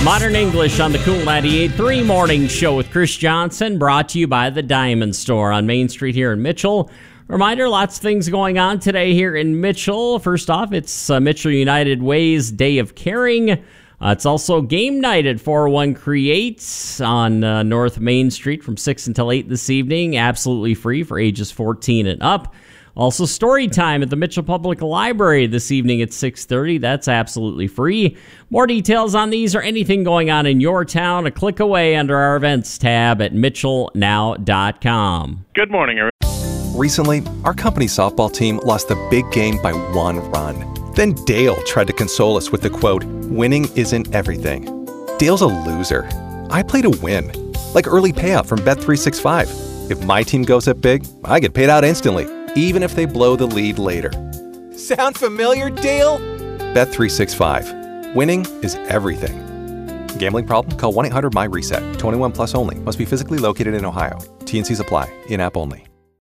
Modern English on the Cool 98.3 Morning Show with Chris Johnson, brought to you by the Diamond Store on Main Street here in Mitchell. Reminder, lots of things going on today here in Mitchell. First off, it's Mitchell United Way's Day of Caring. It's also game night at 401 Creates on North Main Street from 6 until 8 this evening. Absolutely free for ages 14 and up. Also, story time at the Mitchell Public Library this evening at 6:30. That's absolutely free. More details on these or anything going on in your town, a click away under our events tab at mitchellnow.com. Good morning, everyone. Recently, our company's softball team lost the big game by 1 run. Then Dale tried to console us with the quote, "Winning isn't everything." Dale's a loser. I play to win, like early payout from Bet365. If my team goes up big, I get paid out instantly, even if they blow the lead later. Sound familiar, Dale? Bet365. Winning is everything. Gambling problem? Call 1-800-MY-RESET. 21 plus only. Must be physically located in Ohio. T&Cs apply. In-app only.